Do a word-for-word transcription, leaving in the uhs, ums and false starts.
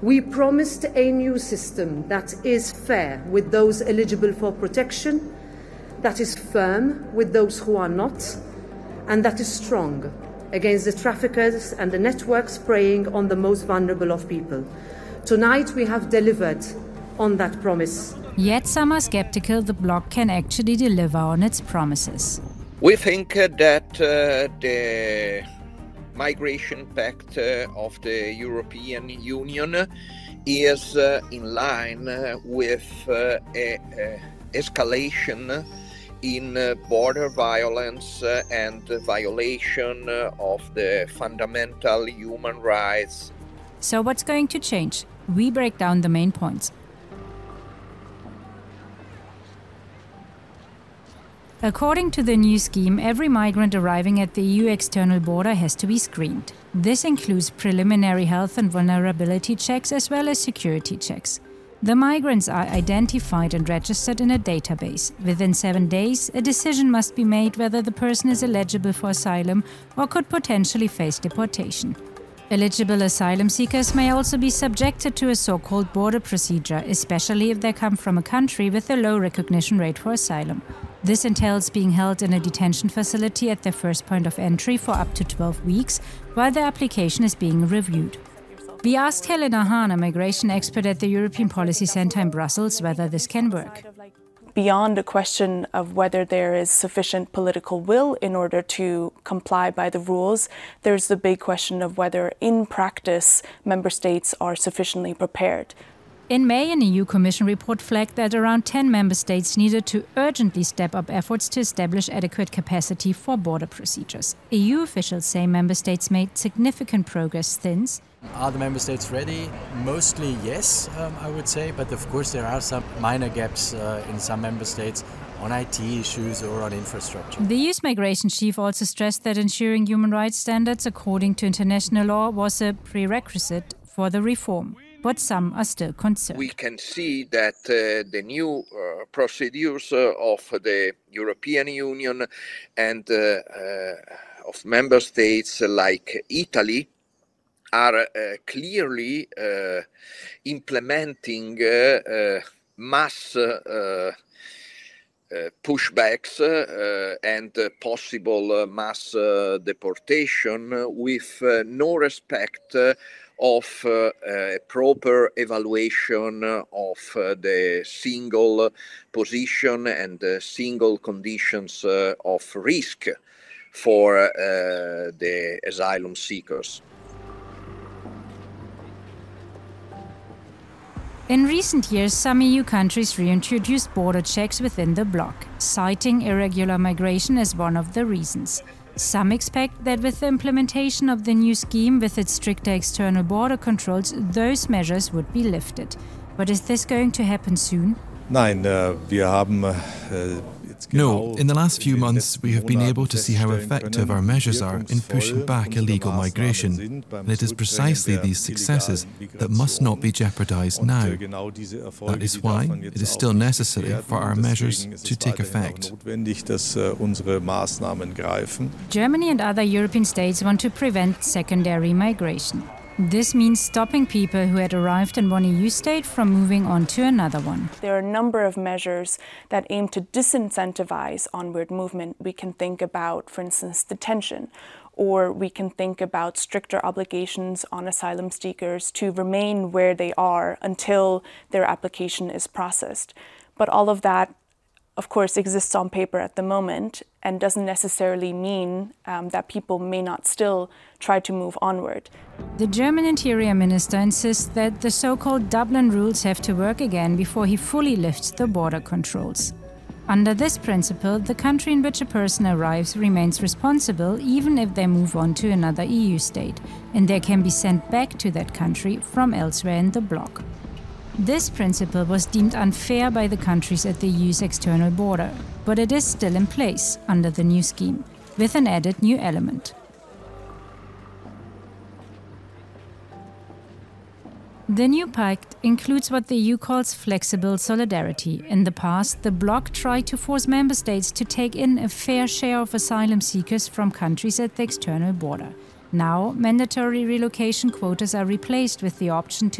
We promised a new system that is fair with those eligible for protection, that is firm with those who are not, and that is strong against the traffickers and the networks preying on the most vulnerable of people. Tonight we have delivered on that promise. Yet some are skeptical the bloc can actually deliver on its promises. We think uh, that uh, the Migration Pact uh, of the European Union is uh, in line uh, with uh, a, a escalation in uh, border violence uh, and violation uh, of the fundamental human rights. So what's going to change? We break down the main points. According to the new scheme, every migrant arriving at the E U external border has to be screened. This includes preliminary health and vulnerability checks as well as security checks. The migrants are identified and registered in a database. Within seven days, a decision must be made whether the person is eligible for asylum or could potentially face deportation. Eligible asylum seekers may also be subjected to a so-called border procedure, especially if they come from a country with a low recognition rate for asylum. This entails being held in a detention facility at their first point of entry for up to twelve weeks, while their application is being reviewed. We asked Helena Hahn, a migration expert at the European Policy Centre in Brussels, whether this can work. Beyond a question of whether there is sufficient political will in order to comply by the rules, there's the big question of whether, in practice, member states are sufficiently prepared. In May, an E U Commission report flagged that around ten member states needed to urgently step up efforts to establish adequate capacity for border procedures. E U officials say member states made significant progress since. Are the member states ready? Mostly yes, um, I would say, but of course there are some minor gaps uh, in some member states on I T issues or on infrastructure. The E U's migration chief also stressed that ensuring human rights standards according to international law was a prerequisite for the reform. But some are still concerned. We can see that uh, the new uh, procedures uh, of the European Union and uh, uh, of member states like Italy are uh, clearly uh, implementing uh, uh, mass uh, uh, pushbacks uh, and uh, possible uh, mass uh, deportation with uh, no respect uh, of uh, a proper evaluation of uh, the single position and uh, single conditions uh, of risk for uh, the asylum seekers. In recent years, some E U countries reintroduced border checks within the bloc, citing irregular migration as one of the reasons. Some expect that with the implementation of the new scheme with its stricter external border controls, those measures would be lifted. But is this going to happen soon? Nein, uh, wir haben uh, No, in the last few months we have been able to see how effective our measures are in pushing back illegal migration. And it is precisely these successes that must not be jeopardized now. That is why it is still necessary for our measures to take effect. Germany and other European states want to prevent secondary migration. This means stopping people who had arrived in one E U state from moving on to another one. There are a number of measures that aim to disincentivize onward movement. We can think about, for instance, detention, or we can think about stricter obligations on asylum seekers to remain where they are until their application is processed. But all of that, of course, exists on paper at the moment and doesn't necessarily mean um, that people may not still try to move onward. The German Interior Minister insists that the so-called Dublin rules have to work again before he fully lifts the border controls. Under this principle, the country in which a person arrives remains responsible even if they move on to another E U state, and they can be sent back to that country from elsewhere in the bloc. This principle was deemed unfair by the countries at the E U's external border, but it is still in place under the new scheme, with an added new element. The new pact includes what the E U calls flexible solidarity. In the past, the bloc tried to force member states to take in a fair share of asylum seekers from countries at the external border. Now, mandatory relocation quotas are replaced with the option to